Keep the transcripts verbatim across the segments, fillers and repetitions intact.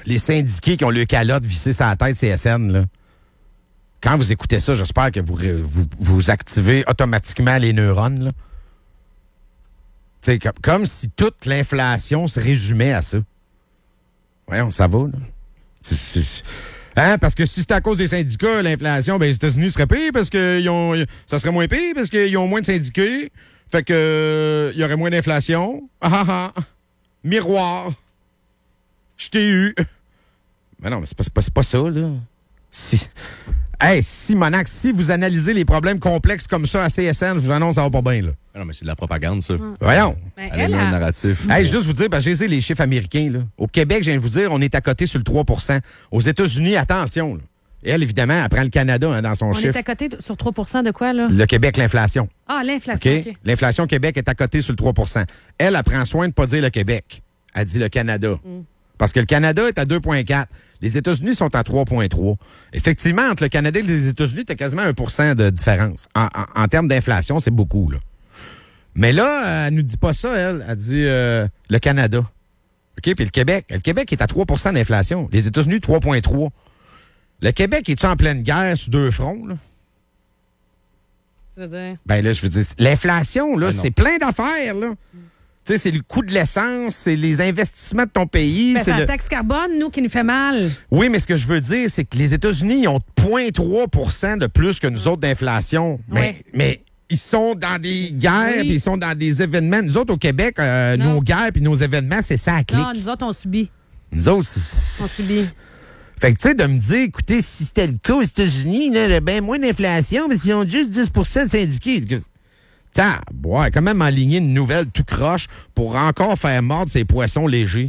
les syndiqués qui ont le calotte vissé sur la tête C S N, là. Quand vous écoutez ça, j'espère que vous, vous, vous activez automatiquement les neurones, là. T'sais, comme, comme si toute l'inflation se résumait à ça. Voyons, ça va, là. C'est, c'est... Hein? Parce que si c'était à cause des syndicats, l'inflation, ben les États-Unis seraient pires parce que ils ont, ça serait moins pire parce qu'ils ont moins de syndiqués. Fait que euh, il y aurait moins d'inflation. Ah ah ah. Miroir. Je t'ai eu. Mais non, mais c'est pas, c'est pas, c'est pas ça, là. Si... Hey, Simonac, si vous analysez les problèmes complexes comme ça à C S N, je vous annonce, ça va pas bien, là. Ah non, mais c'est de la propagande, ça. Mmh. Voyons. Ben, Elle elle a a... le narratif. Hey, juste vous dire, ben, j'ai les chiffres américains, là. Au Québec, je viens de vous dire, on est à côté sur le trois pour cent. Aux États-Unis, attention, là. Et elle, évidemment, elle prend le Canada hein, dans son On chiffre. est à côté de- sur trois pour cent de quoi, là? Le Québec, l'inflation. Ah, l'inflation, OK? OK. L'inflation au Québec est à côté sur le trois pour cent. Elle, elle prend soin de ne pas dire le Québec. Elle dit le Canada. Mm. Parce que le Canada est à deux virgule quatre. Les États-Unis sont à trois virgule trois. Effectivement, entre le Canada et les États-Unis, tu as quasiment un pour cent de différence. En, en, en termes d'inflation, c'est beaucoup, là. Mais là, elle nous dit pas ça, elle. Elle dit euh, le Canada. OK? Puis le Québec. Le Québec est à trois pour cent d'inflation. Les États-Unis, trois virgule trois. Le Québec, est-tu en pleine guerre sur deux fronts, là? Tu veux dire? Ben là, je veux dire, l'inflation, là, Ben non. c'est plein d'affaires, là. Tu sais, c'est le coût de l'essence, c'est les investissements de ton pays. Ben, c'est c'est la le... taxe carbone, nous, qui nous fait mal. Oui, mais ce que je veux dire, c'est que les États-Unis, ils ont zéro virgule trois pour cent de plus que nous autres d'inflation. Mais, Ouais. mais ils sont dans des guerres, Oui. puis ils sont dans des événements. Nous autres, au Québec, euh, Non. nos guerres puis nos événements, c'est ça à clic. Non, nous autres, on subit. Nous autres, c'est... On subit. Fait que, tu sais, de me dire, écoutez, si c'était le cas aux États-Unis, là, il y a bien moins d'inflation, mais ils ont juste dix pour cent de syndiqués. T'as, ouais, quand même enligner une nouvelle tout croche pour encore faire mordre ces poissons légers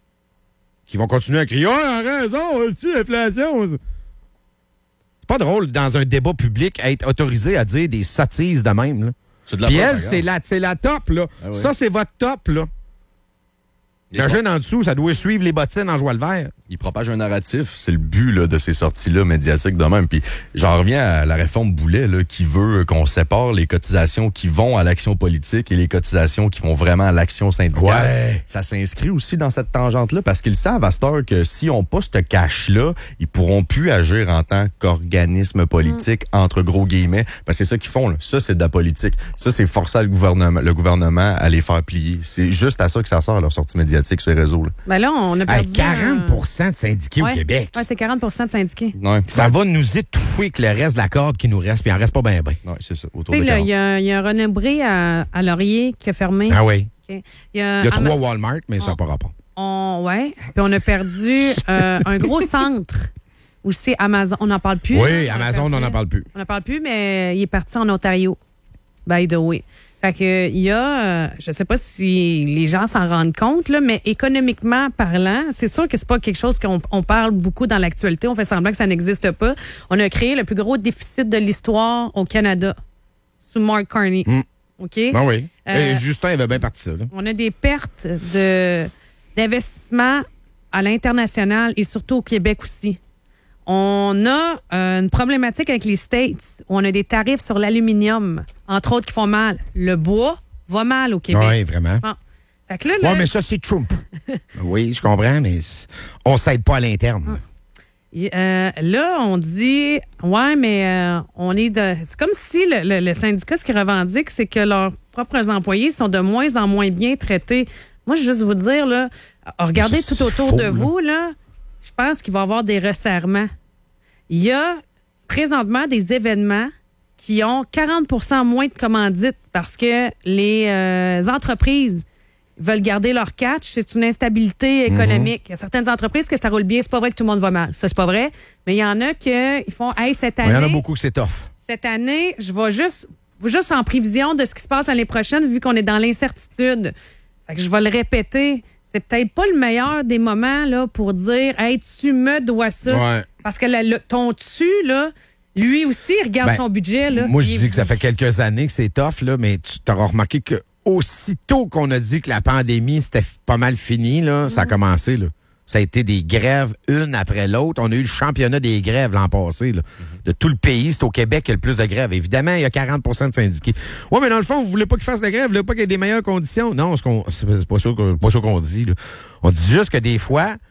qui vont continuer à crier « Oh, a raison, tu l'inflation! » C'est pas drôle, dans un débat public, être autorisé à dire des sottises de même, là. C'est de la Puis elle, propagande. c'est la, c'est la top, là. Ah oui. Ça, c'est votre top, là. Il, Un jeune en dessous, ça doit suivre les bottines en joie le vert. il propage un narratif. C'est le but là, de ces sorties-là médiatiques de même. Puis j'en reviens à la réforme Boulet là, qui veut qu'on sépare les cotisations qui vont à l'action politique et les cotisations qui vont vraiment à l'action syndicale. Ouais. Ça s'inscrit aussi dans cette tangente-là parce qu'ils savent à cette heure que si on n'a pas ce cash-là, ils pourront plus agir en tant qu'organisme politique, mm. entre gros guillemets, parce que c'est ça qu'ils font. Là. Ça, c'est de la politique. Ça, c'est forcer le gouvernement, le gouvernement à les faire plier. C'est juste à ça que ça sert, leur sortie médiatique sur les réseaux. Là. Ben là, on a Hey, perdu... quarante pour cent de syndiqués Ouais. au Québec. Oui, c'est quarante pour cent de syndiqués. Ouais. Ça va nous étouffer que le reste de la corde qui nous reste, puis il en reste pas bien, bien. Ouais, c'est ça. Autour Tu sais, de là, il quarante. y a, il y a un René Bré à, à Laurier qui a fermé. Ah oui. OK. Il y a, Il y a Ama- trois Walmart, mais ça n'a pas rapport. On, ouais. Puis on a perdu euh, un gros centre où c'est Amazon. On n'en parle plus. Oui, hein? Amazon, on a n'en perdu- parle plus. On n'en parle plus, mais il est parti en Ontario. By the way. Fait que il y a, euh, je sais pas si les gens s'en rendent compte, là, mais économiquement parlant, c'est sûr que c'est pas quelque chose qu'on on parle beaucoup dans l'actualité. On fait semblant que ça n'existe pas. On a créé le plus gros déficit de l'histoire au Canada sous Mark Carney. Mm. OK? Ah oui. Euh, Et Justin avait bien parti ça, là. On a des pertes de d'investissement à l'international et surtout au Québec aussi. On a euh, une problématique avec les States où on a des tarifs sur l'aluminium, entre autres, qui font mal. Le bois va mal au Québec. Oui, vraiment. Bon. Fait que là, là, Oui, mais ça, c'est Trump. Oui, je comprends, mais on s'aide pas à l'interne. y- euh, là, on dit, ouais, mais euh, on est de. C'est comme si le, le- le syndicat, ce qu'il revendique, c'est que leurs propres employés sont de moins en moins bien traités. Moi, je veux juste vous dire, là, regardez C'est tout autour faux, de là. vous, là, je pense qu'il va y avoir des resserrements. Il y a présentement des événements qui ont quarante pour cent moins de commandites parce que les euh, entreprises veulent garder leur catch. C'est une instabilité économique. Il y a certaines entreprises que ça roule bien. C'est pas vrai que tout le monde va mal. Ça, c'est pas vrai. Mais il y en a qui font, hey, cette Il année, y en a beaucoup que c'est tough. cette année, je vais juste, juste en prévision de ce qui se passe l'année prochaine, vu qu'on est dans l'incertitude. Fait que je vais le répéter. C'est peut-être pas le meilleur des moments là, pour dire, hey, tu me dois ça. Ouais. Parce que la- le- ton dessus, là, lui aussi, il regarde Ben, son budget. Là, Moi, je Il est- dis que ça fait quelques années que c'est tough, là, mais tu t'auras remarqué que aussitôt qu'on a dit que la pandémie, c'était f- pas mal fini, là, ça a commencé. Là. Ça a été des grèves, une après l'autre. On a eu le championnat des grèves l'an passé. Là. De tout le pays, c'est au Québec qu'il y a le plus de grèves. Évidemment, il y a quarante pour cent de syndiqués. Oui, mais dans le fond, vous voulez pas qu'ils fassent de grève, vous voulez pas qu'il y ait des meilleures conditions. Non, c'est, qu'on, c'est pas ça qu'on, pas ça qu'on dit. Là. On dit juste que des fois,